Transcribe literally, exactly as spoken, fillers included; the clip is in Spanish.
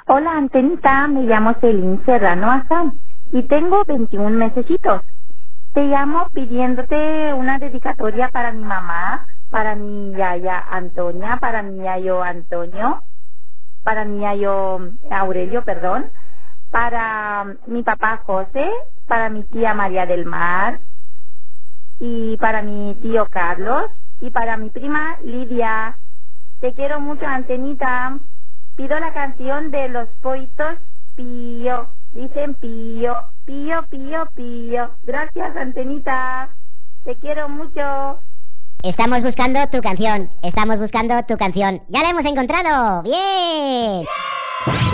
Hola, Antenita, me llamo Celín Serrano Azán y tengo veintiún mesecitos. Te llamo pidiéndote una dedicatoria para mi mamá, para mi yaya Antonia, para mi yayo Antonio, para mi yayo Aurelio, perdón, para mi papá José, para mi tía María del Mar y para mi tío Carlos y para mi prima Lidia. Te quiero mucho, Antenita. Pido la canción de los Poitos Pío. Dicen Pío, Pío, Pío, Pío. Gracias, Antenita. Te quiero mucho. Estamos buscando tu canción. Estamos buscando tu canción. ¡Ya la hemos encontrado! ¡Bien!